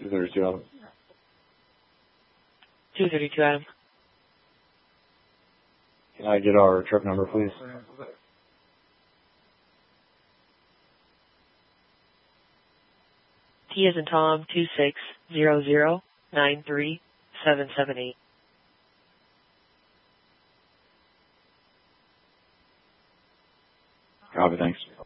232 Adam. 232 Adam. Can I get our trip number, please? T as in Tom, 2600937778. Copy, thanks.